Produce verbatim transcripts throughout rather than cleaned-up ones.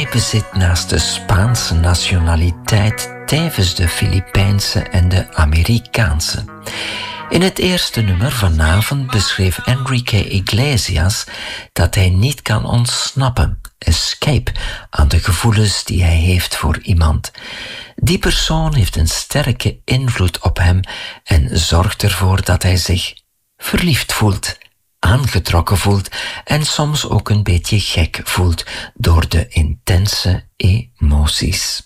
bezit naast de Spaanse nationaliteit tevens de Filipijnse en de Amerikaanse. In het eerste nummer vanavond beschreef Enrique Iglesias dat hij niet kan ontsnappen, escape, aan de gevoelens die hij heeft voor iemand. Die persoon heeft een sterke invloed op hem en zorgt ervoor dat hij zich verliefd voelt, aangetrokken voelt en soms ook een beetje gek voelt door de intense emoties.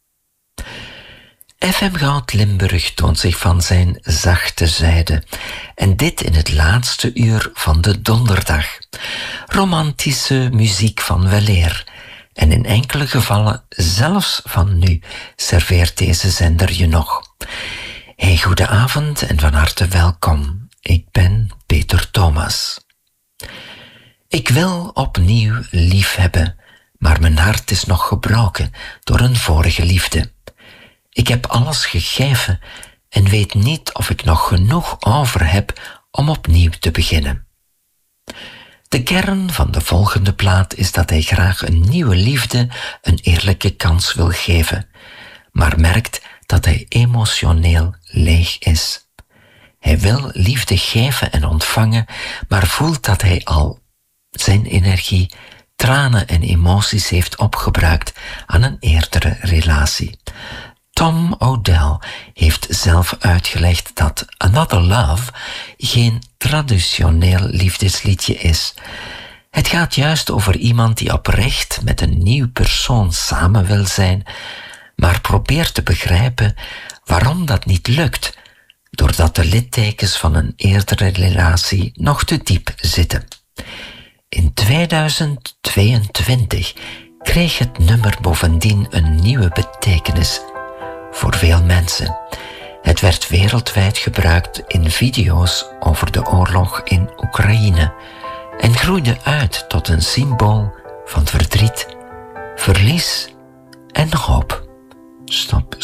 F M Goud Limburg toont zich van zijn zachte zijde. En dit in het laatste uur van de donderdag. Romantische muziek van weleer. En in enkele gevallen zelfs van nu serveert deze zender je nog. Hey, goedenavond en van harte welkom. Ik ben Peter Thomas. Ik wil opnieuw lief hebben, maar mijn hart is nog gebroken door een vorige liefde. Ik heb alles gegeven en weet niet of ik nog genoeg over heb om opnieuw te beginnen. De kern van de volgende plaat is dat hij graag een nieuwe liefde een eerlijke kans wil geven, maar merkt dat hij emotioneel leeg is. Hij wil liefde geven en ontvangen, maar voelt dat hij al zijn energie, tranen en emoties heeft opgebruikt aan een eerdere relatie. Tom Odell heeft zelf uitgelegd dat Another Love geen traditioneel liefdesliedje is. Het gaat juist over iemand die oprecht met een nieuw persoon samen wil zijn, maar probeert te begrijpen waarom dat niet lukt, doordat de littekens van een eerdere relatie nog te diep zitten. In tweeduizend tweeëntwintig kreeg het nummer bovendien een nieuwe betekenis voor veel mensen. Het werd wereldwijd gebruikt in video's over de oorlog in Oekraïne en groeide uit tot een symbool van verdriet, verlies en hoop. Stop,